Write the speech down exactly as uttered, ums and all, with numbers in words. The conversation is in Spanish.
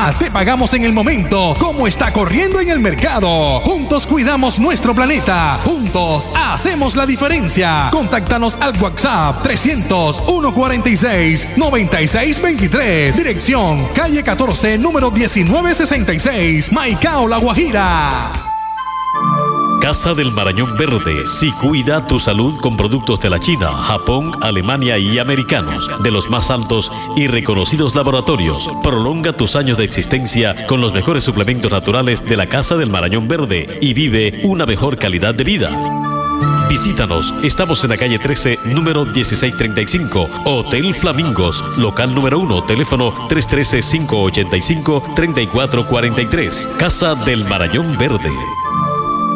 más, te pagamos en el momento, como está corriendo en el mercado. Juntos cuidamos nuestro planeta. Juntos hacemos la diferencia. Contáctanos al WhatsApp trescientos, uno cuarenta y seis, noventa y seis veintitrés. Dirección calle catorce, número diecinueve sesenta y seis, Maicao, La Guajira. Casa del Marañón Verde, si cuida tu salud con productos de la China, Japón, Alemania y americanos, de los más altos y reconocidos laboratorios. Prolonga tus años de existencia con los mejores suplementos naturales de la Casa del Marañón Verde y vive una mejor calidad de vida. Visítanos, estamos en la calle trece, número dieciséis treinta y cinco, Hotel Flamingos, local número uno, teléfono tres uno tres, cinco ocho cinco, tres cuatro cuatro tres, Casa del Marañón Verde.